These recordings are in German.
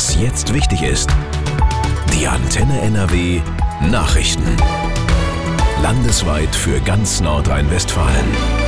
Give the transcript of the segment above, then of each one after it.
Was jetzt wichtig ist. Die Antenne NRW Nachrichten. Landesweit für ganz Nordrhein-Westfalen.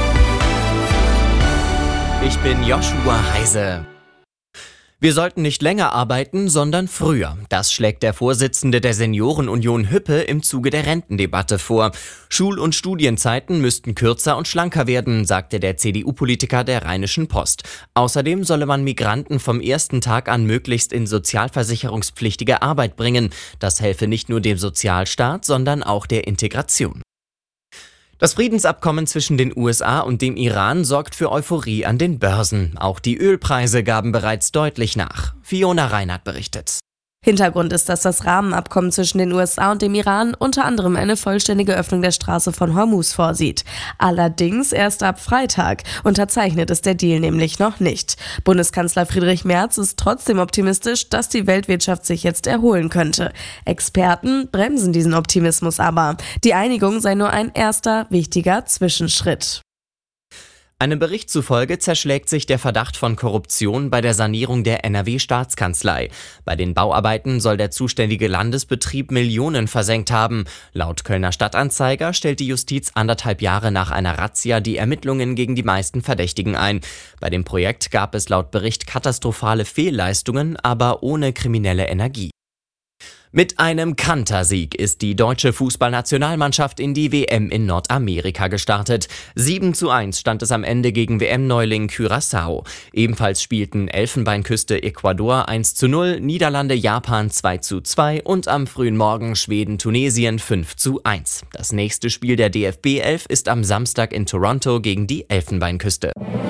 Ich bin Joshua Heise. Wir sollten nicht länger arbeiten, sondern früher. Das schlägt der Vorsitzende der Seniorenunion Hüppe im Zuge der Rentendebatte vor. Schul- und Studienzeiten müssten kürzer und schlanker werden, sagte der CDU-Politiker der Rheinischen Post. Außerdem solle man Migranten vom ersten Tag an möglichst in sozialversicherungspflichtige Arbeit bringen. Das helfe nicht nur dem Sozialstaat, sondern auch der Integration. Das Friedensabkommen zwischen den USA und dem Iran sorgt für Euphorie an den Börsen. Auch die Ölpreise gaben bereits deutlich nach. Fiona Reinhardt berichtet. Hintergrund ist, dass das Rahmenabkommen zwischen den USA und dem Iran unter anderem eine vollständige Öffnung der Straße von Hormuz vorsieht. Allerdings erst ab Freitag. Unterzeichnet ist der Deal nämlich noch nicht. Bundeskanzler Friedrich Merz ist trotzdem optimistisch, dass die Weltwirtschaft sich jetzt erholen könnte. Experten bremsen diesen Optimismus aber. Die Einigung sei nur ein erster wichtiger Zwischenschritt. Einem Bericht zufolge zerschlägt sich der Verdacht von Korruption bei der Sanierung der NRW-Staatskanzlei. Bei den Bauarbeiten soll der zuständige Landesbetrieb Millionen versenkt haben. Laut Kölner Stadtanzeiger stellt die Justiz 1,5 Jahre nach einer Razzia die Ermittlungen gegen die meisten Verdächtigen ein. Bei dem Projekt gab es laut Bericht katastrophale Fehlleistungen, aber ohne kriminelle Energie. Mit einem Kantersieg ist die deutsche Fußballnationalmannschaft in die WM in Nordamerika gestartet. 7:1 stand es am Ende gegen WM-Neuling Curaçao. Ebenfalls spielten Elfenbeinküste Ecuador 1:0, Niederlande Japan 2:2 und am frühen Morgen Schweden Tunesien 5:1. Das nächste Spiel der DFB 11 ist am Samstag in Toronto gegen die Elfenbeinküste.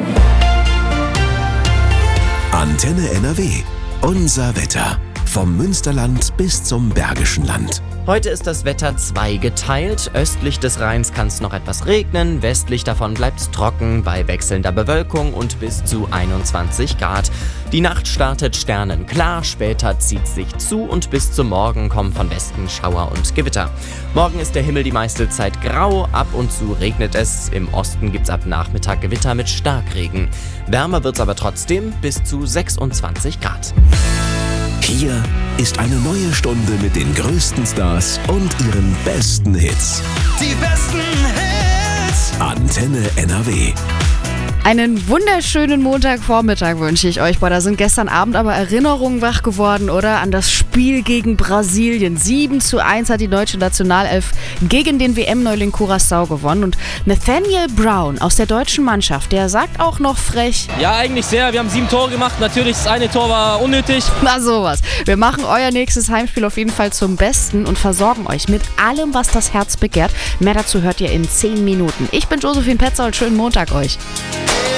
Antenne NRW. Unser Wetter. Vom Münsterland bis zum Bergischen Land. Heute ist das Wetter zweigeteilt. Östlich des Rheins kann es noch etwas regnen, westlich davon bleibt es trocken bei wechselnder Bewölkung und bis zu 21 Grad. Die Nacht startet sternenklar, später zieht sich zu und bis zum Morgen kommen von Westen Schauer und Gewitter. Morgen ist der Himmel die meiste Zeit grau, ab und zu regnet es. Im Osten gibt es ab Nachmittag Gewitter mit Starkregen. Wärmer wird es aber trotzdem bis zu 26 Grad. Hier ist eine neue Stunde mit den größten Stars und ihren besten Hits. Die besten Hits. Antenne NRW. Einen wunderschönen Montagvormittag wünsche ich euch. Da sind gestern Abend aber Erinnerungen wach geworden, oder? An das Spiel gegen Brasilien. 7:1 hat die deutsche Nationalelf gegen den WM-Neuling Curaçao gewonnen. Und Nathaniel Brown aus der deutschen Mannschaft, der sagt auch noch frech: Ja, eigentlich sehr. Wir haben 7 Tore gemacht. Natürlich, das eine Tor war unnötig. Na sowas. Wir machen euer nächstes Heimspiel auf jeden Fall zum Besten und versorgen euch mit allem, was das Herz begehrt. Mehr dazu hört ihr in 10 Minuten. Ich bin Josephine Petzold. Schönen Montag euch.